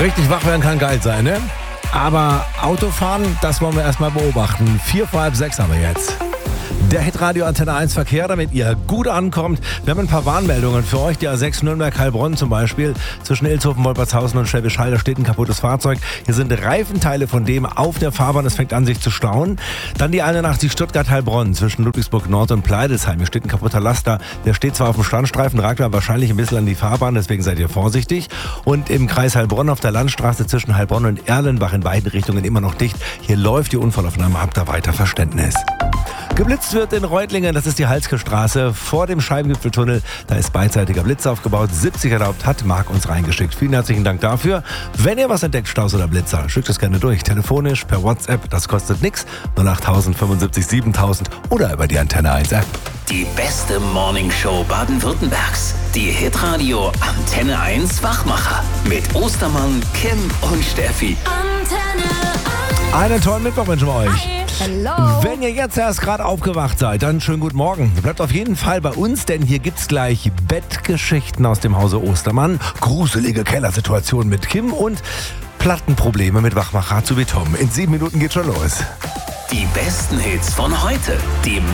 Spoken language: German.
Richtig wach werden kann geil sein, ne? Aber Autofahren, das wollen wir erstmal beobachten. 5:45 haben wir jetzt. Der Hitradio Antenne 1 Verkehr, damit ihr gut ankommt. Wir haben ein paar Warnmeldungen für euch. Die A6 Nürnberg-Heilbronn zum Beispiel. Zwischen Ilshofen, Wolpertshausen und Schwäbisch Hall, da steht ein kaputtes Fahrzeug. Hier sind Reifenteile von dem auf der Fahrbahn. Es fängt an, sich zu stauen. Dann die 81 Stuttgart-Heilbronn zwischen Ludwigsburg Nord und Pleidelsheim. Hier steht ein kaputter Laster. Der steht zwar auf dem Standstreifen, ragt aber wahrscheinlich ein bisschen an die Fahrbahn. Deswegen seid ihr vorsichtig. Und im Kreis Heilbronn auf der Landstraße zwischen Heilbronn und Erlenbach in beiden Richtungen immer noch dicht. Hier läuft die Unfallaufnahme. Habt da weiter Verständnis. Geblitzt wird in Reutlingen, das ist die Halske-Straße vor dem Scheibengipfeltunnel. Da ist beidseitiger Blitz aufgebaut. 70 erlaubt, hat Marc uns reingeschickt. Vielen herzlichen Dank dafür. Wenn ihr was entdeckt, Staus oder Blitzer, schickt es gerne durch. Telefonisch, per WhatsApp, das kostet nichts. 08000 75 7000 oder über die Antenne 1 App. Die beste Morningshow Baden-Württembergs. Die Hitradio Antenne 1 Wachmacher. Mit Ostermann, Kim und Steffi. Antenne 1. Einen tollen Mittwoch wünschen wir euch. Hi. Hello. Wenn ihr jetzt erst gerade aufgewacht seid, dann schönen guten Morgen. Bleibt auf jeden Fall bei uns, denn hier gibt's gleich Bettgeschichten aus dem Hause Ostermann, gruselige Kellersituationen mit Kim und Plattenprobleme mit Wachmacher Azubi Tom. In 7 Minuten geht's schon los. Die besten Hits von heute. Die